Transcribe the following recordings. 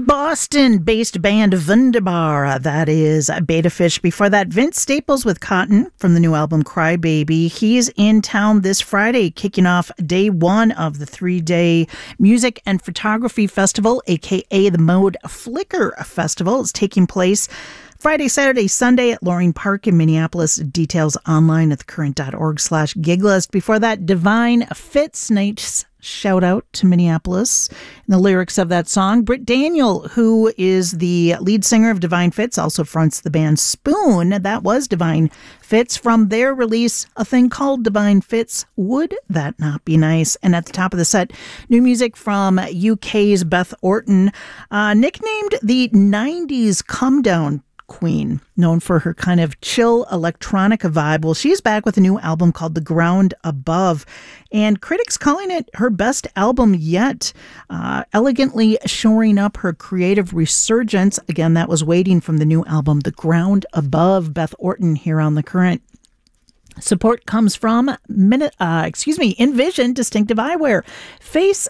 Boston-based band Wunderbar, that is Beta Fish. Before that, Vince Staples with Cotton from the new album Cry Baby. He's in town this Friday, kicking off day one of the 3-day Music and Photography Festival, aka the Mode Flicker Festival. It's taking place Friday, Saturday, Sunday at Loring Park in Minneapolis. Details online at thecurrent.org/giglist. Before that, Divine Fits. Nice shout out to Minneapolis. In the lyrics of that song, Britt Daniel, who is the lead singer of Divine Fits, also fronts the band Spoon. That was Divine Fits from their release, a thing called Divine Fits. Would that not be nice? And at the top of the set, new music from UK's Beth Orton, nicknamed the 90s Come Down Queen, known for her kind of chill electronica vibe. Well, she's back with a new album called The Ground Above, and critics calling it her best album yet, elegantly shoring up her creative resurgence. Again, that was waiting from the new album, The Ground Above. Beth Orton here on The Current. Support comes from Envision Distinctive Eyewear. Face,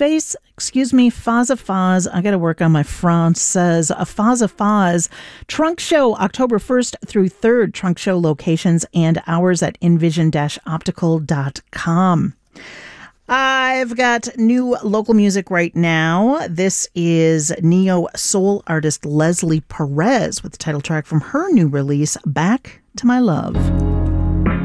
Faz. I got to work on my Francaise. Faz. Trunk Show, October 1st through 3rd. Trunk Show locations and hours at envision-optical.com. I've got new local music right now. This is neo soul artist Leslie Perez with the title track from her new release, Back to My Love.